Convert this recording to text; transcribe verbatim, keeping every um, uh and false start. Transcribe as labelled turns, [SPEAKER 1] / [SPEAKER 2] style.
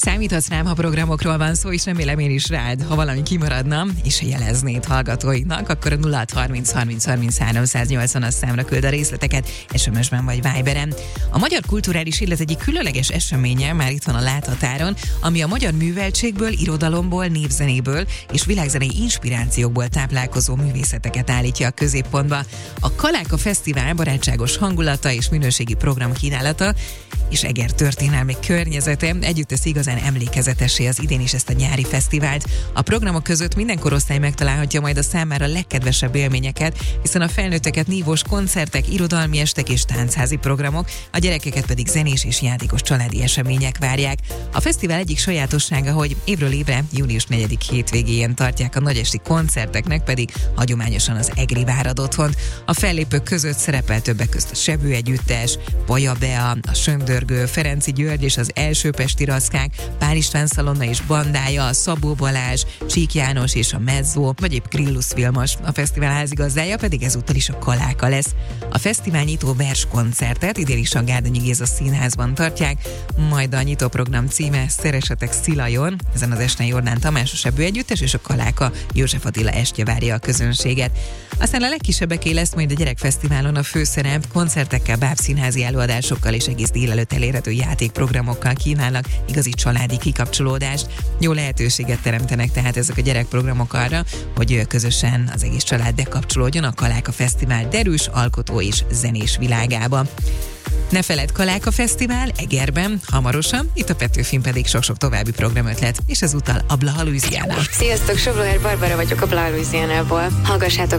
[SPEAKER 1] Számíthatsz rám, ha programokról van szó, és remélem én is rád. Ha valami kimaradna, és jeleznéd hallgatóidnak, akkor a nulla hat harminc harminc harminchárom száznyolcvanas számra küld a részleteket es em es-ben vagy Viberen. A Magyar Kulturális Élet egyik különleges eseménye már itt van a láthatáron, ami a magyar műveltségből, irodalomból, népzenéből és világzenei inspirációkból táplálkozó művészeteket állítja a középpontba. A Kaláka Fesztivál barátságos hangulata és minőségi program kínálata és Eger történelmi környezete együtt tesz igazán emlékezetessé az idén is ezt a nyári fesztivált. A programok között minden korosztály megtalálhatja majd a számára legkedvesebb élményeket, hiszen a felnőtteket nívós koncertek, irodalmi estek és táncházi programok, a gyerekeket pedig zenés és játékos családi események várják. A fesztivál egyik sajátossága, hogy évről évre június negyedike hétvégéjén tartják a nagyesti koncerteknek pedig hagyományosan az egri várad otthont. A fellépők között szerepel többek közt a Sebő együttes, Baja Bea, a Söndörgő, Ferenci György és az Első Pesti Rackák, Pál István Szalonna és bandája, a Szabó Balázs, Csík János és a Mezzo, vagy épp Grillus Vilmos. A fesztivál házigazdája pedig ezúttal is a Kaláka lesz. A fesztivál nyitó verskoncertet idén is a Gárdonyi Géza Színházban tartják, majd a nyitóprogram címe Szeresetek Szilajon, ezen az esten Jordán Tamás, a Sebő együttes és a Kaláka József Attila estje várja a közönséget. Aztán a legkisebbeké lesz majd a gyerekfesztiválon a főszerep, koncertekkel, bábszínházi előadásokkal és egész délelőtt elérhető játékprogramokkal kínálnak igazi családi kikapcsolódást. Jó lehetőséget teremtenek tehát ezek a gyerekprogramok arra, hogy közösen az egész család bekapcsolódjon a Kaláka Fesztivál derűs, alkotó és zenés világába. Ne feledd, Kaláka Fesztivál Egerben, hamarosan, itt a Petőfin pedig sok-sok további programötlet, és ezúttal a Blaha Louisiana.
[SPEAKER 2] Sziasztok, Sobroher Barbara vagyok a Blaha Louisianából. Hallgassátok